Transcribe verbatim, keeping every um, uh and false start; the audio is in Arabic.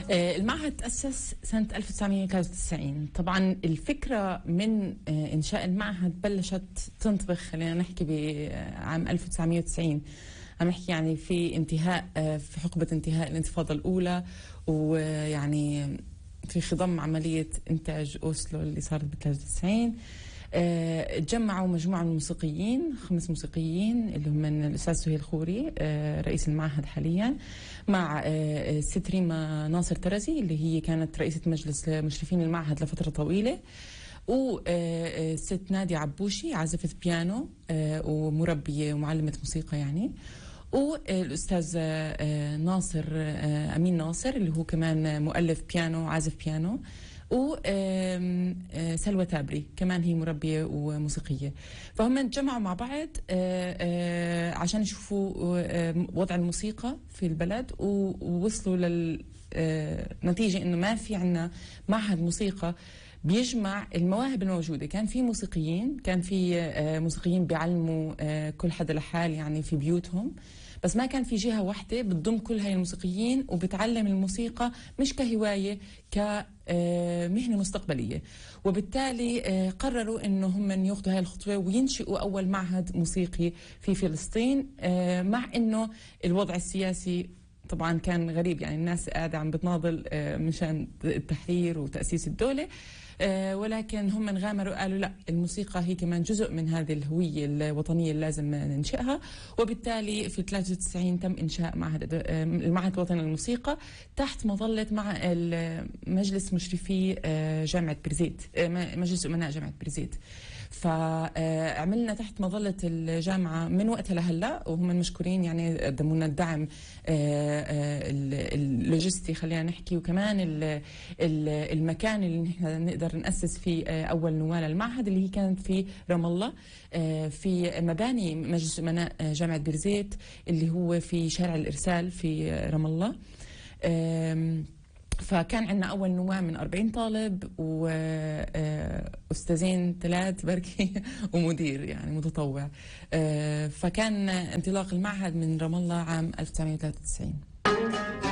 آه، المعهد تأسس سنة ألف وتسعمية وثلاثة وتسعين. طبعا الفكرة من آه، إنشاء المعهد بلشت تنطبخ، خلينا نحكي بعام ألف وتسعمية وتسعين. عم نحكي يعني في انتهاء آه، في حقبة انتهاء الانتفاضة الأولى، ويعني في خضم عملية إنتاج أوسلو اللي صارت ب ثلاثة وتسعين. آه، تجمعوا مجموعة من الموسيقيين، خمس موسيقيين اللي هم من الأستاذ سهيل خوري آه، رئيس المعهد حاليا، مع آه، الست ريما ناصر ترزي اللي هي كانت رئيسة مجلس مشرفين المعهد لفترة طويلة، والست نادية عبوشي عازفة بيانو آه، ومربية ومعلمة موسيقى يعني، والأستاذ آه، ناصر آه، أمين ناصر اللي هو كمان مؤلف بيانو عازف بيانو، وسلوى تابري كمان هي مربية وموسيقية. فهم تجمعوا مع بعض عشان يشوفوا وضع الموسيقى في البلد، ووصلوا للنتيجة إنه ما في عنا معهد موسيقى بيجمع المواهب الموجودة. كان في موسيقيين، كان في موسيقيين بيعلموا كل حدا لحال يعني في بيوتهم، بس ما كان في جهة واحدة بتضم كل هاي الموسيقيين وبتعلم الموسيقى مش كهواية، كمهنة مستقبلية. وبالتالي قرروا انه هم ياخذوا هاي الخطوة وينشئوا اول معهد موسيقي في فلسطين، مع انه الوضع السياسي طبعا كان غريب، يعني الناس قاعدة عم بتناضل مشان التحرير وتأسيس الدولة، آه ولكن هم انغامروا قالوا لا، الموسيقى هي كمان جزء من هذه الهوية الوطنية اللي لازم ننشئها. وبالتالي في ثلاثة وتسعين تم إنشاء معهد آه المعهد الوطني للموسيقى تحت مظلة مع مجلس مشرفي آه جامعة بيرزيت، آه مجلس أمناء جامعة بيرزيت. فعملنا تحت مظلة الجامعة من وقتها لهلا، وهم مشكورين يعني قدموا لنا الدعم اللوجستي خلينا نحكي، وكمان المكان اللي نحن نقدر نأسس فيه أول نواة للمعهد اللي هي كانت في رام الله، في مباني مجلس أمناء جامعة بيرزيت اللي هو في شارع الإرسال في رام الله. فكان عندنا أول نواة من أربعين طالب، وأستاذين ثلاث بركي ومدير يعني متطوع. فكان انطلاق المعهد من رام الله عام ألف وتسعمية وثلاثة وتسعين.